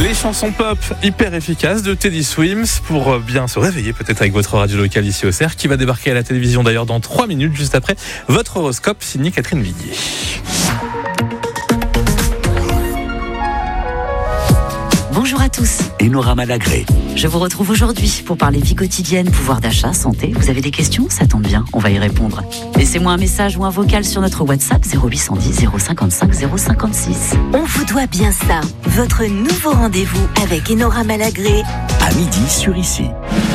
Les chansons pop hyper efficaces de Teddy Swims pour bien se réveiller peut-être avec votre radio locale ici au Cerf qui va débarquer à la télévision d'ailleurs dans 3 minutes juste après votre horoscope signé Catherine Viguier. Bonjour à tous. Enora Malagré. Je vous retrouve aujourd'hui pour parler vie quotidienne, pouvoir d'achat, santé. Vous avez des questions ? Ça tombe bien, on va y répondre. Laissez-moi un message ou un vocal sur notre WhatsApp 0810 055 056. On vous doit bien ça. Votre nouveau rendez-vous avec Enora Malagré. À midi sur Ici.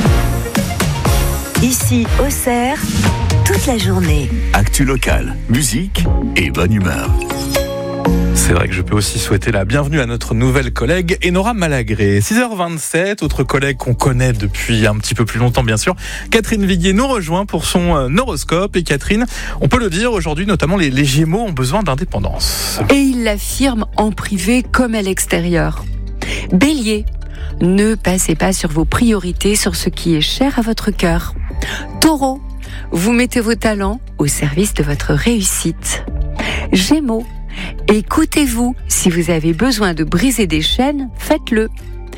Ici, au Cerf, toute la journée. Actu locale, musique et bonne humeur. C'est vrai que je peux aussi souhaiter la bienvenue à notre nouvelle collègue Enora Malagré. 6h27, autre collègue qu'on connaît depuis un petit peu plus longtemps bien sûr. Catherine Viguier nous rejoint pour son horoscope. Et Catherine, on peut le dire, aujourd'hui notamment les Gémeaux ont besoin d'indépendance. Et il l'affirme en privé comme à l'extérieur. Bélier, ne passez pas sur vos priorités, sur ce qui est cher à votre cœur. Taureau, vous mettez vos talents au service de votre réussite. Gémeaux, écoutez-vous, si vous avez besoin de briser des chaînes, faites-le.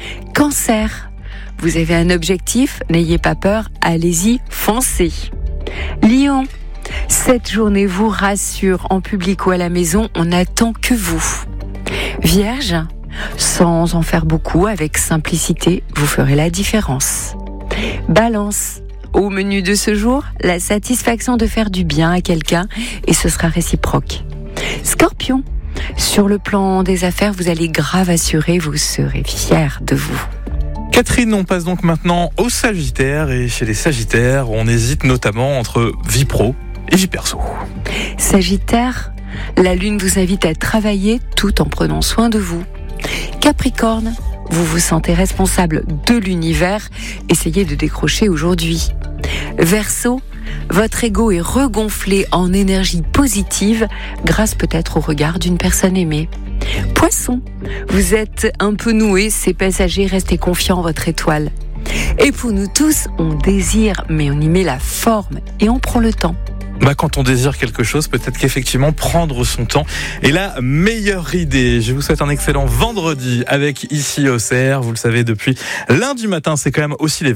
Cancer, vous avez un objectif, n'ayez pas peur, allez-y, foncez. Lion, cette journée vous rassure, en public ou à la maison, on n'attend que vous. Vierge, sans en faire beaucoup, avec simplicité, vous ferez la différence. Balance, au menu de ce jour, la satisfaction de faire du bien à quelqu'un et ce sera réciproque. Scorpion, sur le plan des affaires, vous allez grave assurer, vous serez fiers de vous. Catherine, on passe donc maintenant au Sagittaire. Et chez les Sagittaires, on hésite notamment entre vie pro et vie perso. Sagittaire, la lune vous invite à travailler tout en prenant soin de vous. Capricorne, vous vous sentez responsable de l'univers, essayez de décrocher aujourd'hui. Verseau, votre ego est regonflé en énergie positive grâce peut-être au regard d'une personne aimée. Poisson, vous êtes un peu noué, c'est passager, restez confiant en votre étoile. Et pour nous tous, on désire, mais on y met la forme et on prend le temps. Quand on désire quelque chose, peut-être qu'effectivement prendre son temps est la meilleure idée. Je vous souhaite un excellent vendredi avec Ici au Cerf. Vous le savez, depuis lundi matin, c'est quand même aussi les